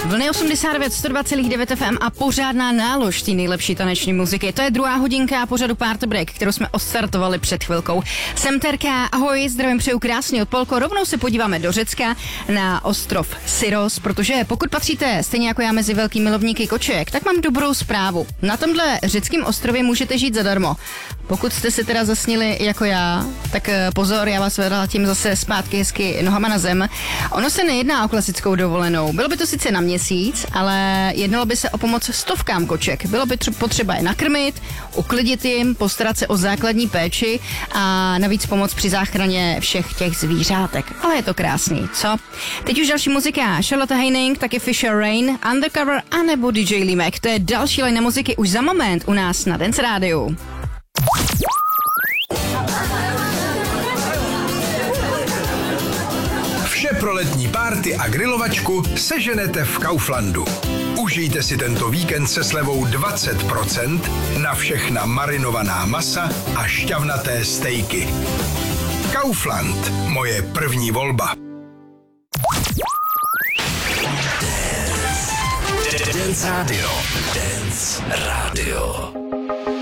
Vlny 89, 102,9 FM a pořádná nálož té nejlepší taneční muziky. To je druhá hodinka pořadu Party Break, kterou jsme odstartovali před chvilkou. Jsem Terka, ahoj, zdravím, přeju krásný odpolko. Rovnou se podíváme do Řecka na ostrov Syros, protože pokud patříte stejně jako já mezi velký milovníky koček, tak mám dobrou zprávu. Na tomhle řeckém ostrově můžete žít zadarmo. Pokud jste si teda zasnili jako já, tak pozor, já vás vrátím zase zpátky hezky nohama na zem. Ono se nejedná o klasickou dovolenou. Bylo by to sice na měsíc, ale jednalo by se o pomoc stovkám koček. Bylo by potřeba je nakrmit, uklidit jim, postarat se o základní péči a navíc pomoc při záchraně všech těch zvířátek. Ale je to krásný, co? Teď už další muzika. Charlotte Haining, taky Fisher Rain, Undercover a nebo DJ Limek. To je další line muziky už za moment u nás na Dance Rádiu. Vše pro letní párty a grilovačku seženete v Kauflandu. Užijte si tento víkend se slevou 20% na všechna marinovaná masa a šťavnaté stejky. Kaufland, moje první volba. Dance Radio. Dance Radio.